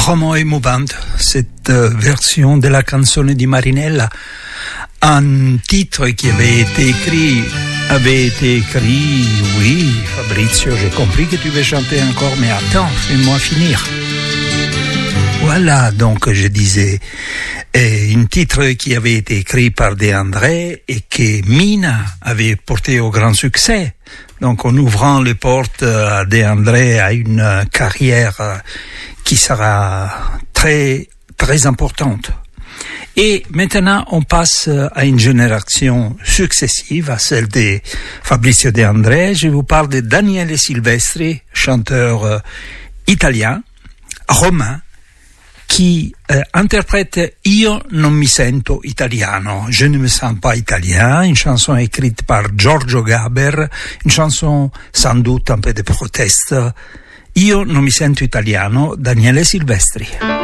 vraiment émouvante, cette version de la chanson de Marinella. Un titre qui avait été écrit, oui, Fabrizio, j'ai compris que tu veux chanter encore, mais attends, fais-moi finir. Voilà, donc je disais, un titre qui avait été écrit par De André et que Mina avait porté au grand succès. Donc en ouvrant les portes à De André à une carrière qui sera très, très importante. Et maintenant, on passe à une génération successive, à celle de Fabrizio De André. Je vous parle de Daniele Silvestri, chanteur italien, romain, qui interprète Io non mi sento italiano, je ne me sens pas italien, une chanson écrite par Giorgio Gaber, une chanson sans doute un peu de proteste. Io non mi sento italiano, Daniele Silvestri.